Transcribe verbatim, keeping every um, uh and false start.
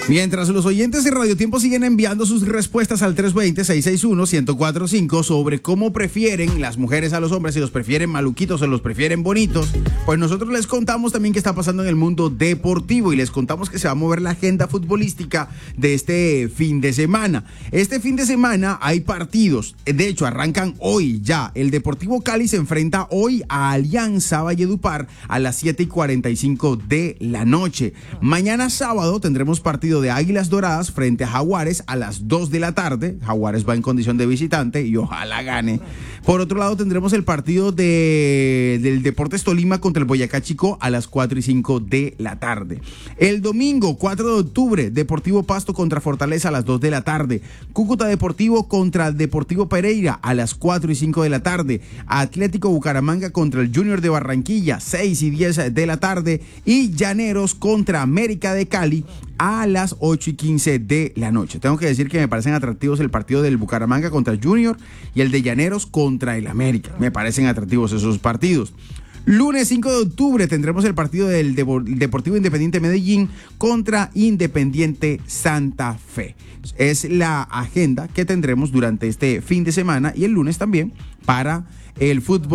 Mientras los oyentes de Radio Tiempo siguen enviando sus respuestas al tres dos cero, seis seis uno, uno cero cuatro cinco sobre cómo prefieren las mujeres a los hombres, si los prefieren maluquitos o los prefieren bonitos, pues nosotros les contamos también qué está pasando en el mundo deportivo y les contamos que se va a mover la agenda futbolística de este fin de semana. Este fin de semana hay partidos, de hecho arrancan hoy ya. El Deportivo Cali se enfrenta hoy a Alianza Valledupar a las siete y cuarenta y cinco de la noche. Mañana sábado tendremos partido de Águilas Doradas frente a Jaguares a las dos de la tarde. Jaguares va en condición de visitante y ojalá gane. Por otro lado tendremos el partido de, del Deportes Tolima contra el Boyacá Chico a las cuatro y cinco de la tarde. El domingo cuatro de octubre, Deportivo Pasto contra Fortaleza a las dos de la tarde. Cúcuta Deportivo contra el Deportivo Pereira a las cuatro y cinco de la tarde. Atlético Bucaramanga contra el Junior de Barranquilla seis y diez de la tarde. Y Llaneros contra América de Cali a las ocho y quince de la noche. Tengo que decir que me parecen atractivos el partido del Bucaramanga contra el Junior y el de Llaneros contra el América. Me parecen atractivos esos partidos. Lunes cinco de octubre tendremos el partido del Deportivo Independiente Medellín contra Independiente Santa Fe. Es la agenda que tendremos durante este fin de semana y el lunes también para el fútbol.